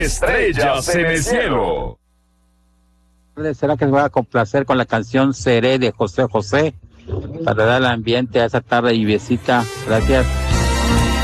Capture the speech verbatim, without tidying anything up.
Estrellas en el cielo. ¿Será que se va a complacer con la canción Seré de José José para dar ambiente a esa tarde lluviecita? Gracias.